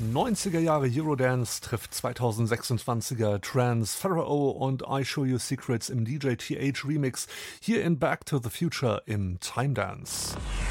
90er Jahre Eurodance trifft 2026er Trance, Pharaoh und I Show You Secrets im DJ TH Remix hier in Back to the Future im Time Dance.